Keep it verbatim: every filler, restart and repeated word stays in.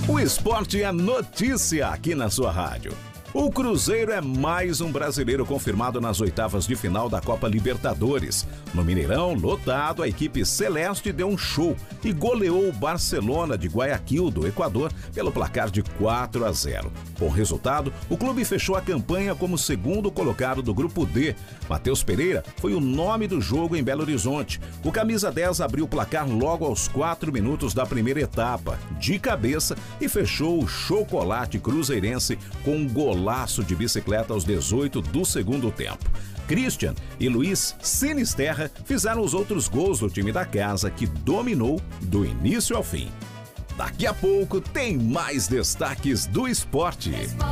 O esporte é notícia aqui na sua rádio. O Cruzeiro é mais um brasileiro confirmado nas oitavas de final da Copa Libertadores. No Mineirão, lotado, a equipe celeste deu um show e goleou o Barcelona de Guayaquil, do Equador, pelo placar de quatro a zero. Com o resultado, o clube fechou a campanha como segundo colocado do Grupo D. Matheus Pereira foi o nome do jogo em Belo Horizonte. O camisa dez abriu o placar logo aos quatro minutos da primeira etapa, de cabeça, e fechou o chocolate cruzeirense com um golaço de bicicleta aos dezoito do segundo tempo. Christian e Luiz Sinisterra fizeram os outros gols do time da casa, que dominou do início ao fim. Daqui a pouco tem mais destaques do esporte.